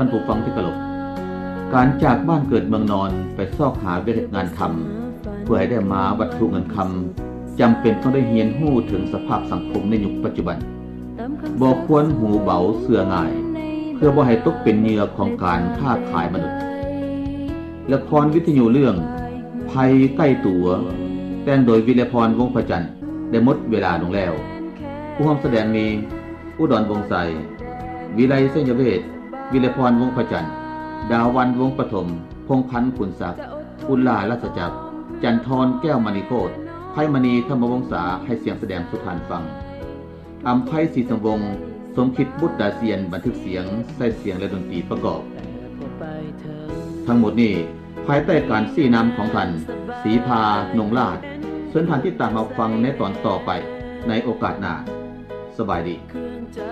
านผู้ฟังที่เคารพการจากบ้านเกิดเมืองนอนไปซอกหาเวียกงานทำเพื่อให้ได้มาวัตถุเงินคำจำเป็นต้องได้เรียนรู้ถึงสภาพสังคมในยุคปัจจุบันบ่ควรหูเบาเสื่อง่ายเพื่อบ่ให้ตกเป็นเหยื่อของการค้าขายมนุษย์ละครวิทยุเรื่องภัยใกล้ตัวแต่งโดยวิเลพรวงศ์ประจันทร์ได้หมดเวลาลงแล้วผู้ร่วมแสดงมีอุดรวงศ์ไสวิไลเสยเวชวิเลพรวงศ์ประจันทร์ดาวันวงศ์ปฐมพงษ์พันธ์ขุนศักดิ์อุลลาราชจักรจันทรแก้วมณีโคตรไพมณีธรรมวงศาให้เสียงแสดงสุทานฟังอัมไพศรีสังวงศ์สมคิดบุตรดาเซียนบันทึกเสียงใส่เสียงและดนตรีประกอบทั้งหมดนี้ภายใต้การชี้นำของท่านศรีภานงราชส่วนท่านที่ตามมาฟังในตอนต่อไปในโอกาสหน้าสบายดี